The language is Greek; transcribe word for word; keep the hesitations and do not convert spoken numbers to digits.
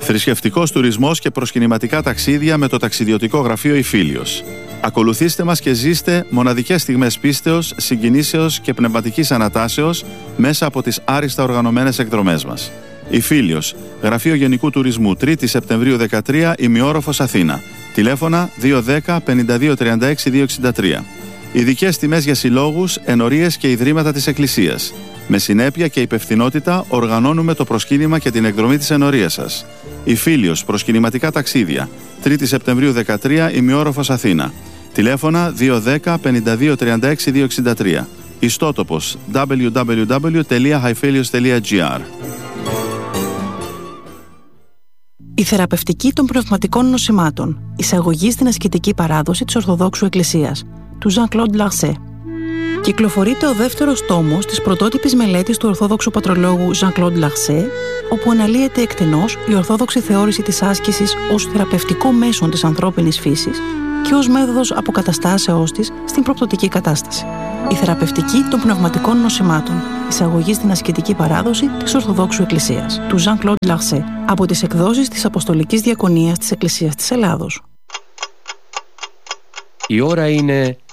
Θρησκευτικός τουρισμός και προσκυνηματικά ταξίδια με το ταξιδιωτικό γραφείο Ιφίλιος. Ακολουθήστε μας και ζήστε μοναδικές στιγμές πίστεως, συγκινήσεως και πνευματικής ανατάσεως μέσα από τις άριστα οργανωμένες εκδρομές μας. Ιφίλιος, Γραφείο Γενικού Τουρισμού, τρίτη Σεπτεμβρίου δεκατρία, ημιόροφος Αθήνα. Τηλέφωνα δύο ένα μηδέν πέντε δύο τρία έξι δύο έξι τρία. Ειδικές τιμές για συλλόγους, ενορίες και ιδρύματα της Εκκλησίας. Με συνέπεια και υπευθυνότητα οργανώνουμε το προσκύνημα και την εκδρομή της ενορίας σας. Ιφίλιος, προσκυνηματικά ταξίδια, τρίτη Σεπτεμβρίου δεκατρία, ημιόροφος Αθήνα. Τηλέφωνα δύο ένα μηδέν πέντε δύο τρία έξι δύο έξι τρία. Ιστότοπος double-u double-u double-u τελεία hiphelios τελεία gr. Η θεραπευτική των πνευματικών νοσημάτων. Εισαγωγή στην ασκητική παράδοση της Ορθοδόξου Εκκλησίας, του Jean-Claude Larset. Κυκλοφορείται ο δεύτερος τόμος της πρωτότυπης μελέτης του Ορθόδοξου Πατρολόγου Jean-Claude Larset, όπου αναλύεται εκτενώς η ορθόδοξη θεώρηση της άσκησης ως θεραπευτικό μέσον της ανθρώπινης φύσης και ως μέθοδος αποκαταστάσεώς της στην προπτωτική κατάσταση. Η θεραπευτική των πνευματικών νοσημάτων. Εισαγωγή στην ασκητική παράδοση της Ορθοδόξου Εκκλησίας, του Jean-Claude Larset, από τις εκδόσεις της Αποστολικής Διακονίας της Εκκλησίας της Ελλάδος. Η ώρα είναι